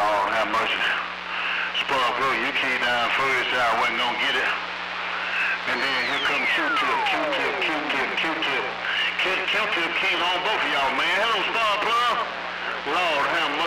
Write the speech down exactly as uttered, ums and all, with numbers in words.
Lord have mercy. Sparkle, you came down first, I wasn't gonna get it. And then here come Q-Tip, Q-Tip, Q-Tip, Q-Tip. Q-Tip came on both of y'all, man. Hello, Sparkle. Lord have mercy.